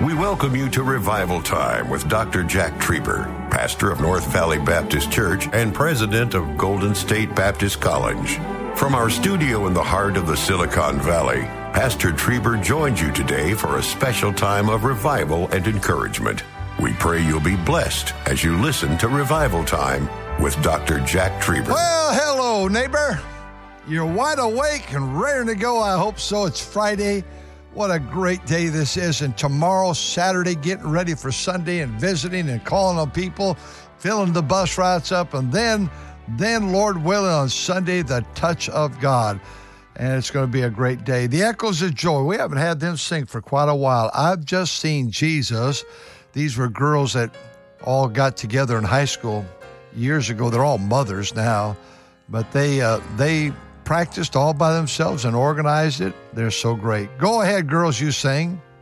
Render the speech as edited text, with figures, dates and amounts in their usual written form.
We welcome you to Revival Time with Dr. Jack Trieber, pastor of North Valley Baptist Church and president of Golden State Baptist College. From our studio in the heart of the Silicon Valley, Pastor Trieber joins you today for a special time of revival and encouragement. We pray you'll be blessed as you listen to Revival Time with Dr. Jack Trieber. Well, hello, neighbor. You're wide awake and raring to go. I hope so. It's Friday. What a great day this is. And tomorrow, Saturday, getting ready for Sunday and visiting and calling on people, filling the bus routes up. And then, Lord willing, on Sunday, the touch of God. And it's going to be a great day. The Echoes of Joy. We haven't had them sing for quite a while. I've just seen Jesus. These were girls that all got together in high school years ago. They're all mothers now. But they practiced all by themselves and organized it. They're so great. Go ahead, girls, you sing.